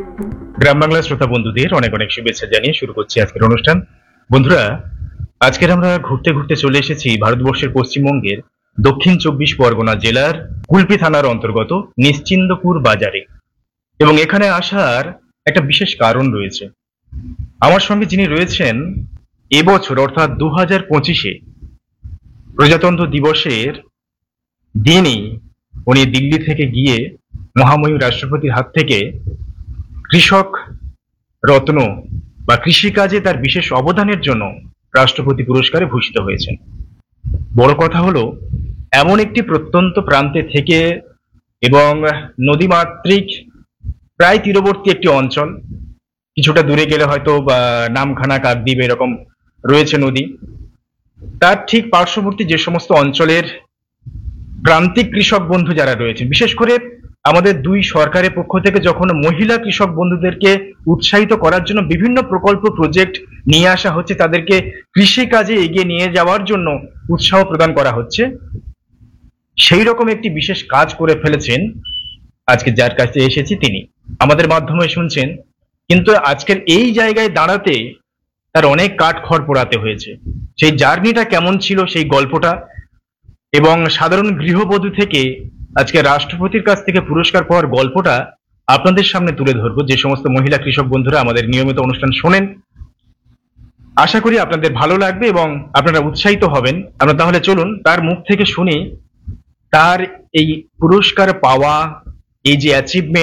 গ্রাম বাংলার শ্রোতা বন্ধুদের অনেক অনেক শুভেচ্ছা জানিয়ে শুরু করছি আজকের অনুষ্ঠান। বন্ধুরা, আজকের আমরা ঘুরতে ঘুরতে চলে এসেছি ভারতবর্ষের পশ্চিমবঙ্গের দক্ষিণ 24 পরগনা জেলার কুলপি থানার অন্তর্গত নিশ্চিন্দপুর বাজারে। এবং এখানে আসার একটা বিশেষ কারণ রয়েছে। আমার সঙ্গে যিনি রয়েছেন, এবছর অর্থাৎ 2025-এ প্রজাতন্ত্র দিবসের দিনই উনি দিল্লি থেকে গিয়ে মহামহিম রাষ্ট্রপতির হাত থেকে কৃষক রত্ন বা কৃষিকাজে তার বিশেষ অবদানের জন্য রাষ্ট্রপতি পুরস্কারে ভূষিত হয়েছেন। বড় কথা হলো, এমন একটি প্রত্যন্ত প্রান্তে থেকে এবং নদীমাতৃক প্রায় তীরবর্তী একটি অঞ্চল, কিছুটা দূরে গেলে হয়তো বা নামখানা, কাকদ্বীপ এরকম রয়েছে নদী, তার ঠিক পার্শ্ববর্তী যে সমস্ত অঞ্চলের প্রান্তিক কৃষক বন্ধু যারা রয়েছেন, বিশেষ করে আমাদের দুই সরকারের পক্ষ থেকে যখন মহিলা কৃষক বন্ধুদেরকে উৎসাহিত করার জন্য বিভিন্ন প্রকল্প প্রজেক্ট নিয়ে আসা হচ্ছে, তাদেরকে কৃষি কাজে এগিয়ে নিয়ে যাওয়ার জন্য উৎসাহ প্রদান করা হচ্ছে, সেই রকম একটি বিশেষ কাজ করে ফেলেছেন আজকে যার কাছে এসেছি তিনি। আমাদের মাধ্যমে শুনছেন, কিন্তু আজকের এই জায়গায় দাঁড়াতে তার অনেক কাঠ খড় পোড়াতে হয়েছে। সেই জার্নিটা কেমন ছিল, সেই গল্পটা, এবং সাধারণ গৃহবধূ থেকে আজকে রাষ্ট্রপতির কাছ থেকে পুরস্কার পাওয়ার গল্পটা আপনাদের সামনে তুলে ধরবো। যে সমস্ত মহিলা কৃষক বন্ধুরা আমাদের নিয়মিত অনুষ্ঠান শোনেন, আশা করি আপনাদের ভালো লাগবে এবং আপনারা উৎসাহিত হবেন। আমরা তাহলে চলুন তার মুখ থেকে শুনি তার এই পুরস্কার পাওয়া, এই যে অ্যাচিভমেন্ট,